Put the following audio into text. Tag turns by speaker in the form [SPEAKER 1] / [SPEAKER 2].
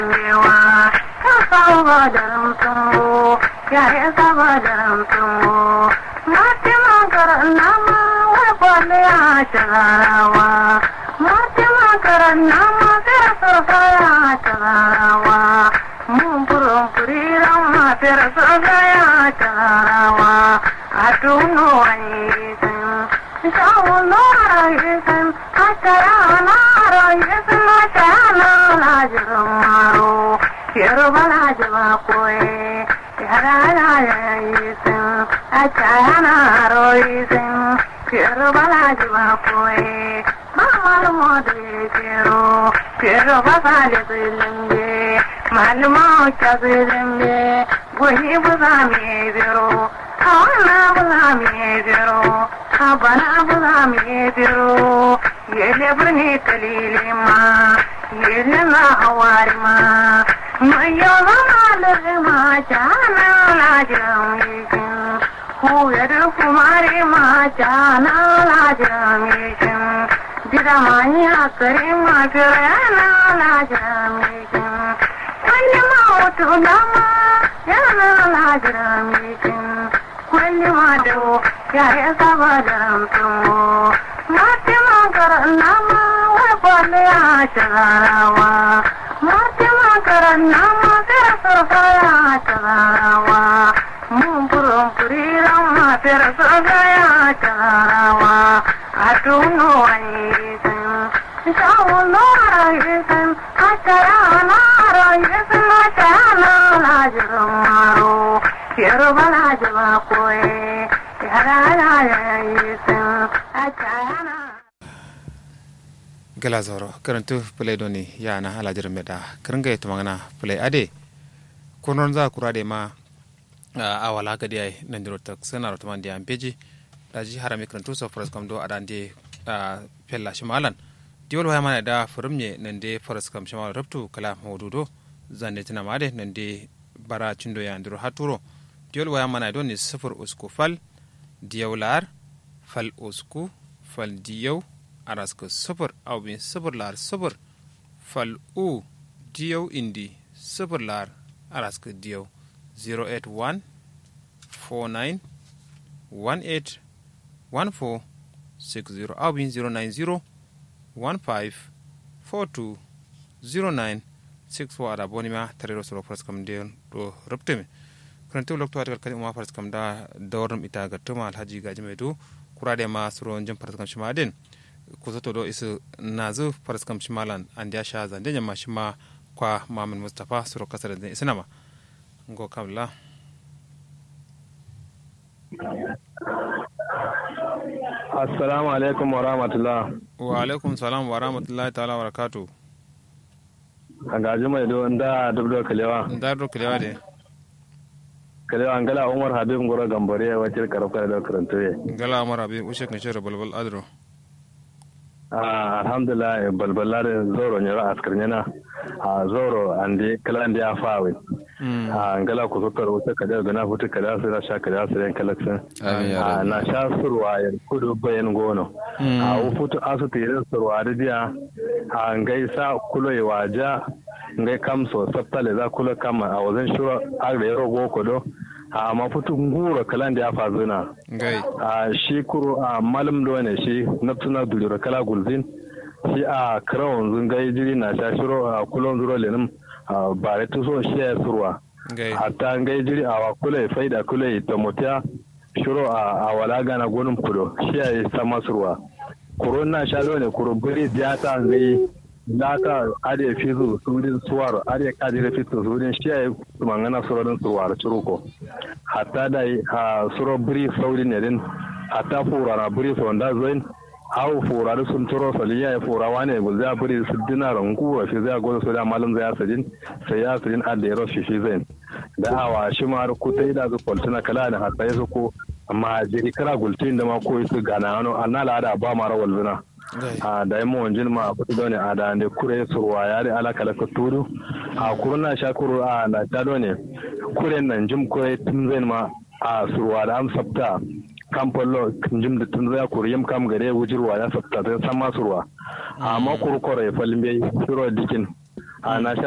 [SPEAKER 1] gala zoro karantu play doni ya na halajir meda karanga ita magana play ade konon za kura de ma awala gadi ai nan diro ta sana rotaman dia ampeji daji harami karantu so foras kam do adande pella shimalan diwol waya mana da furumye nan de foras kam shimal rabtu kala modudo zande tina made nan de bara cindo ya ndiro haturo diwol waya mana do ni 0 usku fal diyawlar fal usku fal diyaw araska 0 awbin 0 lar 0 fal u diyaw indi 0 lar araska diyaw 081 49 18 14 60 awbin 090 15 42 09 6 ada bonima tarero soro pras kam de do rupteme kanto lokto at kan uma pras kam da dawrum ita ga tuma alhaji gaji medu kurade ma soro jam pras kam shimaden kuzoto do isu nazu pras kam shimalan andiya sha zande nyama shima kwa mamun mustafa soro kasar da isnama ngo kabla
[SPEAKER 2] assalamu alaikum wa rahmatullah
[SPEAKER 1] wa alaikum salam wa rahmatullahi ta'ala wa barakatuh
[SPEAKER 2] a gaji mai don da dubdo kalewa
[SPEAKER 1] de
[SPEAKER 2] kalewa angala umar habib ngoro gambare wacce karafka da karantoye
[SPEAKER 1] ngala umar habib ushe kan shira balbal adro
[SPEAKER 2] alhamdulillah balbalar zoro ne ra askarnyana a zoro ande kala ande afawe ngala ku sokar wata kada gana hutu kada su da sha kada su ran kalaksan na sha surwa ya kudu bayan gono a futu asu tire surwa da dia a ngai sa kulo ya waja ngai kamso sabtale za kulo kama a wajen shura agda yaro boko do a mafutu ngura kalan da ya fazuna
[SPEAKER 1] ngai
[SPEAKER 2] a shi kuro a malum do ne shi naftuna dulura kala gulzin shi a krawon zungai jiri na sha shiro a kulon zuro lenin bare to so shi ya surwa hatta ngai jiri a kula faida kula ta mutiya shiro a wala gana gonum kudo shi ya sama surwa kuro na sha do ne kuro buri da ta ngai laka ade fizu sudin suwar ade kadire fitu sudin shi ya mangana surodin surwar churuko hatta dai suro buri saudi ne din hatta fura na buri sonda zoin aw fura da sun turo saliya ya fura wane gulza buri su dina rangu shi zai gozo su da malum zai asajin sai ya asajin adda ya roshi shi zai da awa shi ma ku tai da zu poltuna kala da hatta ya ko amma jiri kara gultin da ma ko su gana ano annala da ba mara walzuna da yi mawanjin ma a fito ne a da ne kure surwa ya da alaka da tudu a kurna shakuru a na tado ne kure nan jim kure tun zai ma a surwa da am sabta kamfallo jim da tun zai kuri yam kam gare wujirwa ya sabta sai san ma surwa amma kurkure falin bai shiro dikin a na